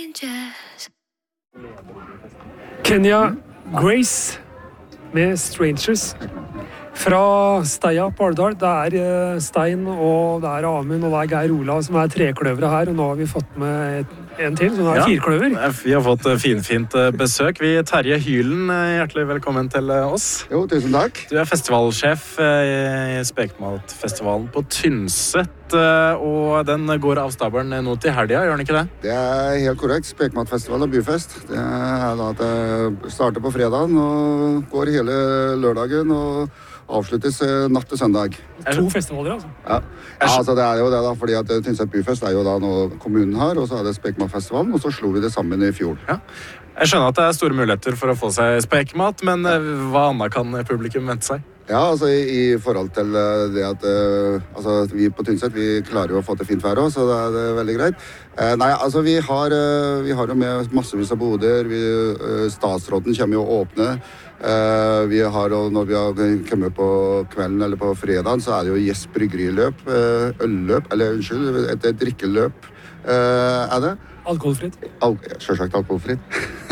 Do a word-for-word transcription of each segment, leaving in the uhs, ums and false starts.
Kenya Grace med Strangers fra Steia på Alvdal. Det er Stein, og det er Amund, og det er Geir Olav som er trekløvere her, og nå har vi fått med en til, så nå er det ja, firkløver. Vi har fått finfint besøk. Vi Terje Hylen, hjertelig velkommen til oss. Jo, tusen takk. Du er festivalsjef i Spekmatfestivalen på Tynset, og den går av stabelen nå til helga, gjør den ikke det? Det er helt korrekt. Spekmatfestival og byfest. Det er da at det starter på fredagen og går hele lørdagen og avsluttes natt til søndag. To festivaler, altså? Ja. Ja, altså det er jo det da, fordi at Tynset byfest er jo da noe kommunen har, og så er det Spekmatfestivalen, og så slo vi det sammen i fjor. Ja. Jeg skjønner at det er store muligheter for å få seg spekmat, men hva annet kan publikum vente seg? Ja, altså i, i forhold til det at uh, altså, vi på Tynset, vi klarer jo å få til fint vær også, så det er det veldig greit. Uh, nei, altså vi har, uh, vi har jo med massevis av boder, vi, uh, statsråden kommer jo å åpne. Uh, vi har, og når vi har kommet på kvelden eller på fredagen, så er det jo Gjess bryggeriløp, uh, ølløp, eller unnskyld, et, et drikkeløp uh, er det. Alkoholfritt? Al Selvsagt alkoholfritt.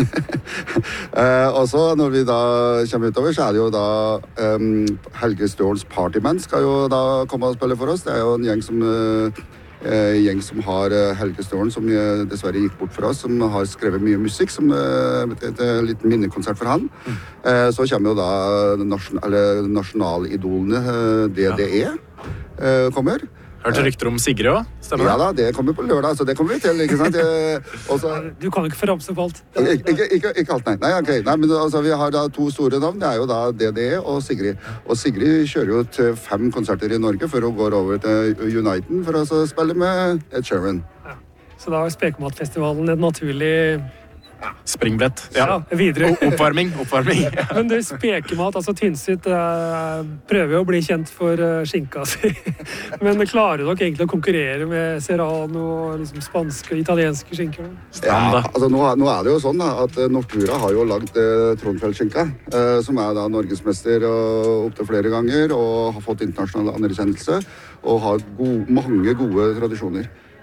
uh, og så når vi da kommer utover, så er det jo da um, Helge Ståls Partyband skal jo da komme og spille for oss. Det er jo en gjeng som, uh, uh, gjeng som har uh, Helge Stålen, som uh, dessverre gikk bort for oss, som har skrevet mye musikk, som uh, et, et liten minnekonsert for han. Mm. Uh, så kommer jo da nasjon eller, nasjonalidolene, uh, D D E, uh, kommer. Hørte rykter om Sigrid også, stemmer det? Ja da, det kommer på lørdag, så det kommer vi til, ikke sant? Også, du kan ikke forramse på alt. Ikke, ikke, ikke, ikke alt, nei. Nei, ok. Nei, men altså, vi har da to store navn, det er jo da D D E og Sigrid. Og Sigrid kjører jo til fem konserter i Norge før hun går over til Uniten for å spille med Ed Sheeran. Ja. Så da er Spekmatfestivalen et naturlig... Springbrett. Ja, ja videre. Oppvarming, oppvarming. Men du, Spekemat, altså Tynset uh, prøver jo å bli kjent for uh, skinka si. Men klarer dere egentlig å konkurrere med Serrano og liksom, spanske og italienske skinker? Ja, altså nå, nå er det jo sånn da, at Nortura har jo lagd uh, Trondfeldskinka, uh, som er da norgesmester uh, opp til flere ganger, og har fått internasjonal anerkjennelse, og har gode, mange gode tradisjoner.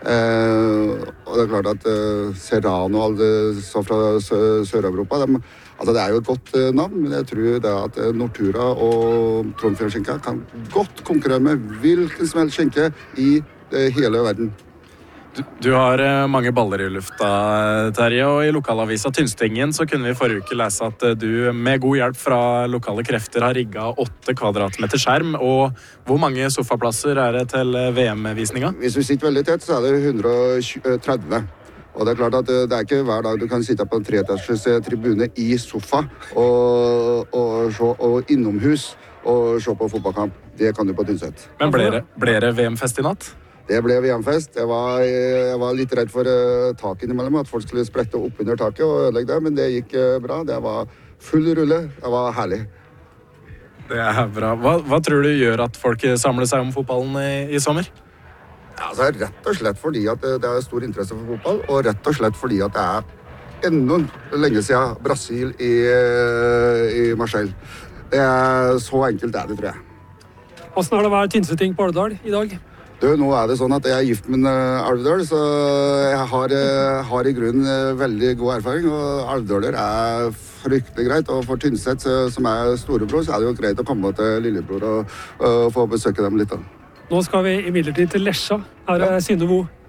Eh, og det er klart at eh, Serrano og alle så fra Sør-Europa, altså det er jo et godt eh, navn, men jeg tror det at eh, Nortura og Trondfeldskinka kan godt konkurrere med hvilken som helst skinke i eh, hele verden. Du, du har eh, mange baller i lufta, Terje, og i lokalavisa Tynstingen så kunne vi forrige uke lese at du med god hjelp fra lokale krefter har rigget åtte kvadratmeter skjerm, og hvor mange sofaplasser er det til V M-visninga? Hvis vi sitter veldig tett, så er det hundre og tretti. Og det er klart at det er ikke hver dag du kan sitte på en treetasjes tribune i sofa og, og, og, og innomhus og se på fotballkamp. Det kan du på Tynset. Men ble det, ble det V M-fest i natt? Det ble V M-fest. Jeg var, jeg var litt redd for uh, taket innimellom, at folk skulle sprette opp under taket og ødelegge det, men det gikk uh, bra. Det var full rulle. Det var herlig. Det er bra. Hva, hva tror du gjør at folk samler seg om fotballen i, i sommer? Ja, altså, rett og slett fordi at det er stor interesse for fotball, og rett og slett fordi at det er enda lenge siden Brasil i, i Marseille. Det er så enkelt det er det, tror jeg. Hvordan har det vært Tynseting på Alvdal i dag? Du, nå er det sånn at jeg er gift med uh, Alvdal, så jeg har, uh, har i grunnen uh, veldig god erfaring, og Alvdaler er fryktelig greit, og for Tynset, uh, som er storebror, så er det jo greit å komme til lillebror og uh, få besøke dem litt. Da. Nå skal vi imidlertid til Lesja. Her er ja. Synne Mo.